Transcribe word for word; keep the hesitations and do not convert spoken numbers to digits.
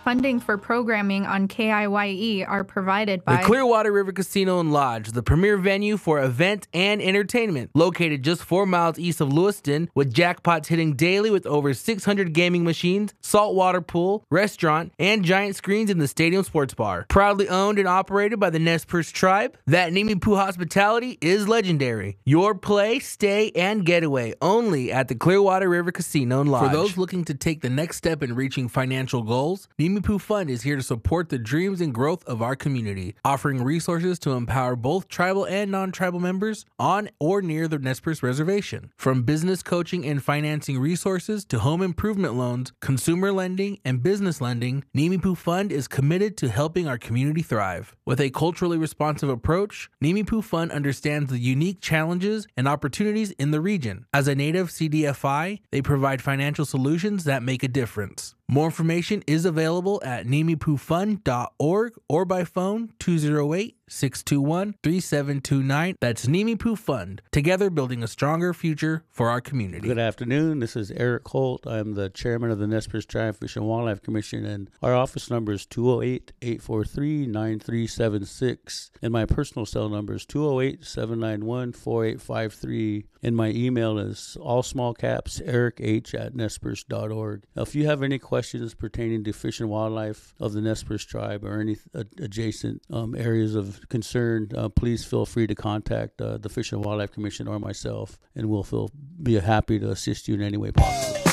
Funding for programming on K I Y E are provided by the Clearwater River Casino and Lodge, the premier venue for event and entertainment. Located just four miles east of Lewiston, with jackpots hitting daily with over six hundred gaming machines, saltwater pool, restaurant, and giant screens in the stadium sports bar. Proudly owned and operated by the Nez Perce tribe, that Nimiipuu hospitality is legendary. Your play, stay, and getaway only at the Clearwater River Casino and Lodge. For those looking to take the next step in reaching financial goals, Nimiipuu Fund is here to support the dreams and growth of our community, offering resources to empower both tribal and non-tribal members on or near the Nez Perce Reservation. From business coaching and financing resources to home improvement loans, consumer lending, and business lending, Nimiipuu Fund is committed to helping our community thrive. With a culturally responsive approach, Nimiipuu Fund understands the unique challenges and opportunities in the region. As a native C D F I, they provide financial solutions that make a difference. More information is available at nimiipuu fund dot org or by phone two oh eight, six two one, three seven two nine. That's Nimiipuu Fund, together building a stronger future for our community. Good afternoon. This is Eric Holt. I'm the chairman of the Nez Perce Tribe Fish and Wildlife Commission, and our office number is two oh eight, eight four three, nine three seven six, and my personal cell number is two oh eight, seven nine one, four eight five three, and my email is all small caps, eric h at nez perce dot org. Now, if you have any questions pertaining to fish and wildlife of the Nez Perce Tribe or any uh, adjacent um, areas of concern, uh, please feel free to contact uh, the Fish and Wildlife Commission or myself, and we'll feel, be happy to assist you in any way possible.